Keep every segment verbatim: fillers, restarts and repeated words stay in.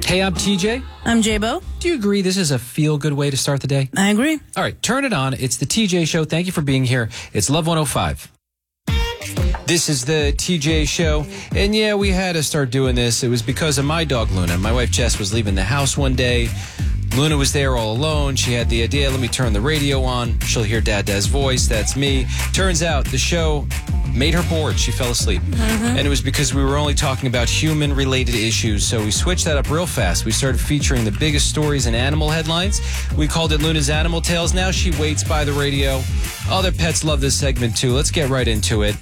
Hey, I'm T J. I'm J-Bo. Do you agree this is a feel-good way to start the day? I agree. All right, turn it on. It's the T J Show. Thank you for being here. It's Love one oh five. This is the T J Show. And yeah, we had to start doing this. It was because of my dog, Luna. My wife, Jess, was leaving the house one day. Luna was there all alone. She had the idea, let me turn the radio on. She'll hear Dad Dad's voice. That's me. Turns out the show made her bored. She fell asleep. Mm-hmm. And it was because we were only talking about human-related issues. So we switched that up real fast. We started featuring the biggest stories in animal headlines. We called it Luna's Animal Tales. Now she waits by the radio. Other pets love this segment too. Let's get right into it.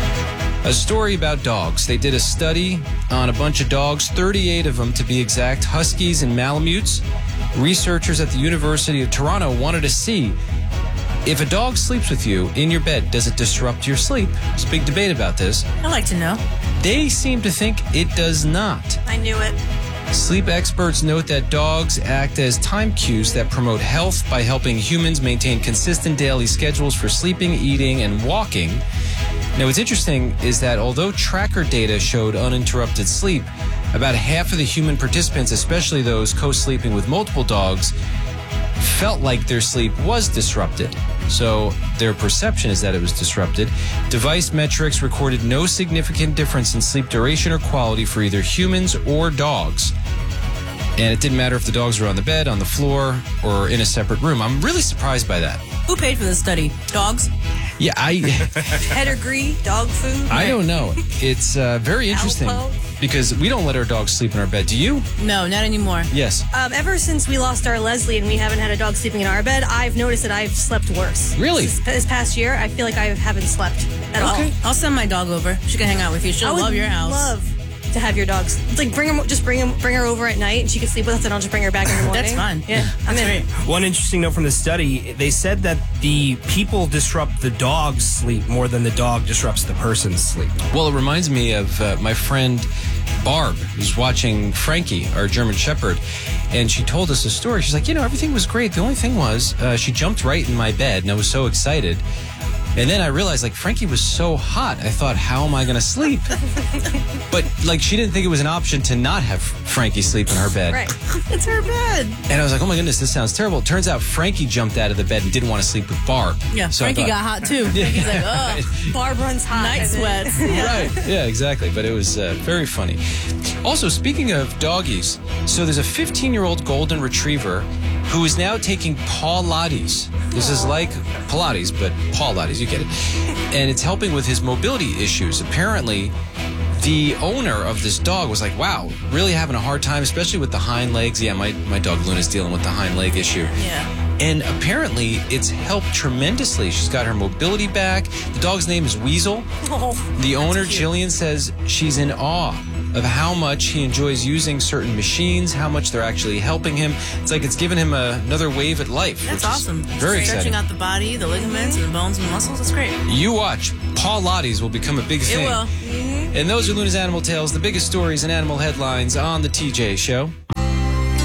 A story about dogs. They did a study on a bunch of dogs, thirty-eight of them to be exact, huskies and malamutes. Researchers at the University of Toronto wanted to see if a dog sleeps with you in your bed, does it disrupt your sleep? There's a big debate about this. I'd like to know. They seem to think it does not. I knew it. Sleep experts note that dogs act as time cues that promote health by helping humans maintain consistent daily schedules for sleeping, eating, and walking. Now, what's interesting is that although tracker data showed uninterrupted sleep, about half of the human participants, especially those co-sleeping with multiple dogs, felt like their sleep was disrupted. So their perception is that it was disrupted. Device metrics recorded no significant difference in sleep duration or quality for either humans or dogs. And it didn't matter if the dogs were on the bed, on the floor, or in a separate room. I'm really surprised by that. Who paid for this study? Dogs? Yeah, I... Pedigree, dog food? I don't know. It's uh, very interesting because we don't let our dogs sleep in our bed. Do you? No, not anymore. Yes. Um, ever since we lost our Leslie and we haven't had a dog sleeping in our bed, I've noticed that I've slept worse. Really? This, this past year, I feel like I haven't slept at all. Okay. I'll send my dog over. She can hang out with you. She'll I would love your house. love to have your dogs. It's like bring her, just bring him, bring her over at night, and she can sleep with us, and I'll just bring her back in the morning. That's fun. Yeah, I'm That's in. great. One interesting note from the study, they said that the people disrupt the dog's sleep more than the dog disrupts the person's sleep. Well, it reminds me of uh, my friend Barb, who's watching Frankie, our German Shepherd, and she told us a story. She's like, you know, everything was great. The only thing was uh, she jumped right in my bed, and I was so excited. And then I realized, like, Frankie was so hot. I thought, how am I going to sleep? But, like, she didn't think it was an option to not have Frankie sleep in her bed. Right. It's her bed. And I was like, oh, my goodness, this sounds terrible. It turns out Frankie jumped out of the bed and didn't want to sleep with Barb. Yeah, So I Frankie thought- got hot, too. Frankie's like, oh, Barb runs hot. night sweats. Right. Yeah, exactly. But it was uh, very funny. Also, speaking of doggies, so there's a fifteen-year-old golden retriever who is now taking Pilates. This is like Pilates, but Pilates, you get it. And it's helping with his mobility issues. Apparently, the owner of this dog was like, wow, really having a hard time, especially with the hind legs. Yeah, my, my dog Luna's dealing with the hind leg issue. Yeah. And apparently, it's helped tremendously. She's got her mobility back. The dog's name is Weasel. Oh, The owner, Jillian, says she's in awe of how much he enjoys using certain machines, how much they're actually helping him. It's like it's given him a, another wave at life. That's which is awesome. Very Stretching exciting. out the body, the ligaments, and the bones and muscles. That's great. You watch. Pilates will become a big It thing. will. And those are Luna's Animal Tales, the biggest stories and animal headlines on the T J Show.